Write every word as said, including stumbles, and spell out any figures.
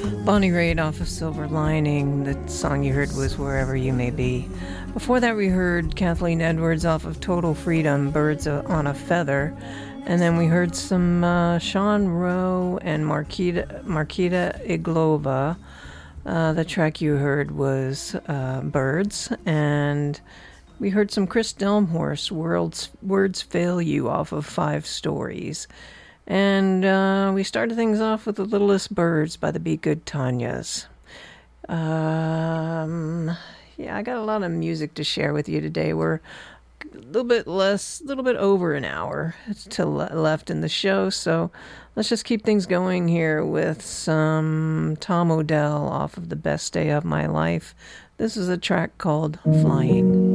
Bonnie Raitt off of Silver Lining. The song you heard was Wherever You May Be. Before that, we heard Kathleen Edwards off of Total Freedom, Birds on a Feather. And then we heard some uh, Sean Rowe and Marquita, Marquita Iglova. Uh, the track you heard was uh, Birds. And we heard some Chris Delmhorst, World's, Words Fail You off of Five Stories. And uh, we started things off with The Littlest Birds by the Be Good Tanyas. Um, yeah, I got a lot of music to share with you today. We're a little bit less, a little bit over an hour to le- left in the show, so let's just keep things going here with some Tom Odell off of The Best Day of My Life. This is a track called Flying.